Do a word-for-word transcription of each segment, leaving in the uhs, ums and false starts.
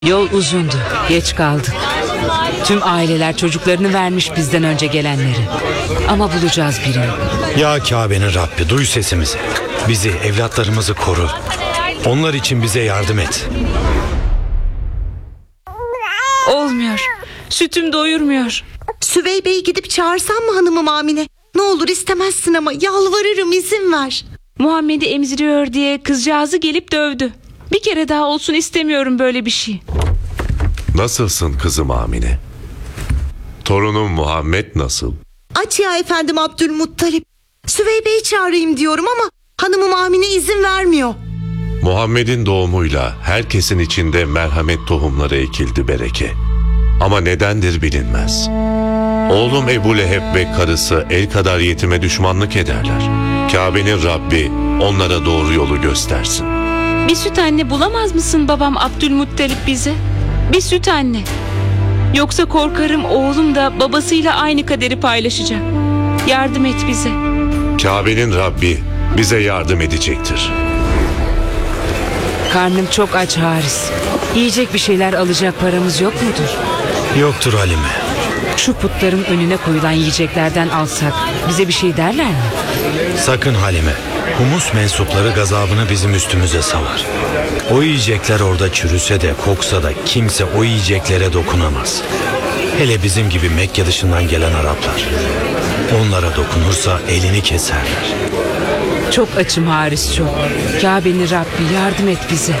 Yol uzundu, geç kaldık. Tüm aileler çocuklarını vermiş bizden önce gelenleri. Ama bulacağız birini. Ya Kabe'nin Rabbi, duy sesimizi. Bizi, evlatlarımızı koru. Onlar için bize yardım et. Olmuyor. Sütüm doyurmuyor. Süveybe'yi gidip çağırsam mı hanımım Amine? Ne olur istemezsin ama yalvarırım, izin ver. Muhammed'i emziriyor diye kızcağızı gelip dövdü. Bir kere daha olsun istemiyorum böyle bir şey. Nasılsın kızım Amine? Torunum Muhammed nasıl? Aç ya efendim Abdülmuttalip. Süveybe'yi çağırayım diyorum ama hanımım Amine izin vermiyor. Muhammed'in doğumuyla herkesin içinde merhamet tohumları ekildi bereke. Ama nedendir bilinmez. Oğlum Ebu Leheb ve karısı el kadar yetime düşmanlık ederler. Kabe'nin Rabbi onlara doğru yolu göstersin. Bir süt anne bulamaz mısın babam Abdülmuttalip bize? Bir süt anne. Yoksa korkarım oğlum da babasıyla aynı kaderi paylaşacak. Yardım et bize. Kabe'nin Rabbi bize yardım edecektir. Karnım çok aç Haris. Yiyecek bir şeyler alacak paramız yok mudur? Yoktur Halime. Şu putların önüne koyulan yiyeceklerden alsak bize bir şey derler mi? Sakın Halime. Humus mensupları gazabını bizim üstümüze salar. O yiyecekler orada çürüse de koksa da kimse o yiyeceklere dokunamaz. Hele bizim gibi Mekke dışından gelen Araplar. Onlara dokunursa elini keserler. Çok açım Haris, çok. Kabe'nin Rabbi yardım et bize.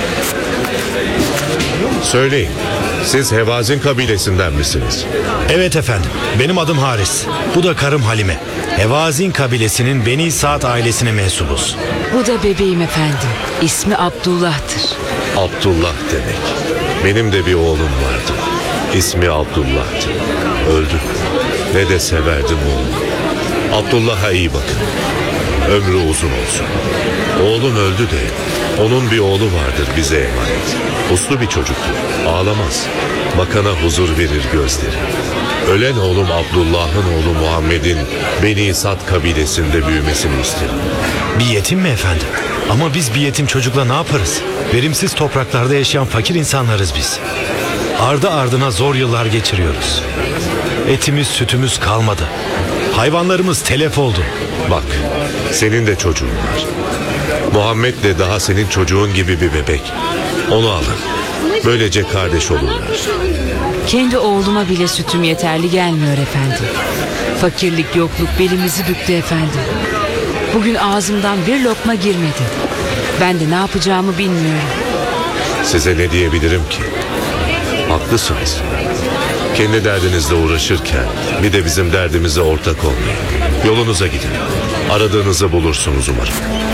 Söyleyin, siz Hevazin kabilesinden misiniz? Evet efendim, benim adım Haris. Bu da karım Halime. Hevazin kabilesinin Beni Sa'd ailesine mensubuz. Bu da bebeğim efendim. İsmi Abdullah'tır. Abdullah demek. Benim de bir oğlum vardı. İsmi Abdullah'tı. Öldü. Ne de severdim oğlum. Abdullah'a iyi bakın. Ömrü uzun olsun. Oğlum öldü de onun bir oğlu vardır bize emanet. Uslu bir çocuktur. Ağlamaz. Bakana huzur verir gözleri. Ölen oğlum Abdullah'ın oğlu Muhammed'in Beni Sa'd kabilesinde büyümesini isterim. Bir yetim mi efendim? Ama biz bir yetim çocukla ne yaparız? Verimsiz topraklarda yaşayan fakir insanlarız biz. Ardı ardına zor yıllar geçiriyoruz. Etimiz sütümüz kalmadı. Hayvanlarımız telef oldu. Bak, senin de çocuğun var. Muhammed de daha senin çocuğun gibi bir bebek. Onu alın. Böylece kardeş olurlar. Kendi oğluma bile sütüm yeterli gelmiyor efendim. Fakirlik, yokluk belimizi büktü efendim. Bugün ağzımdan bir lokma girmedi. Ben de ne yapacağımı bilmiyorum. Size ne diyebilirim ki? Haklısınız. Kendi derdinizle uğraşırken bir de bizim derdimize ortak olmayın. Yolunuza gidin. Aradığınızı bulursunuz umarım.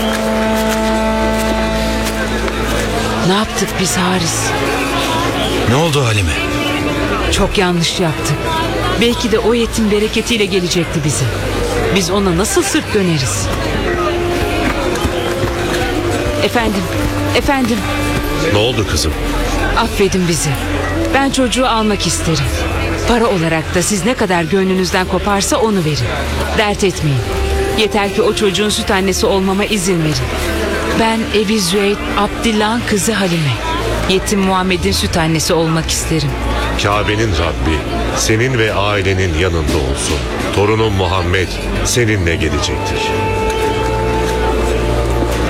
Ne yaptık biz Haris? Ne oldu Halime? Çok yanlış yaptık. Belki de o yetim bereketiyle gelecekti bize. Biz ona nasıl sırt döneriz? Efendim, efendim. Ne oldu kızım? Affedin bizi. Ben çocuğu almak isterim. Para olarak da siz ne kadar gönlünüzden koparsa onu verin. Dert etmeyin. Yeter ki o çocuğun süt annesi olmama izin verin. Ben Ebi Züeyd, Abdillah'ın kızı Halime. Yetim Muhammed'in süt annesi olmak isterim. Kabe'nin Rabbi senin ve ailenin yanında olsun. Torunun Muhammed seninle gelecektir.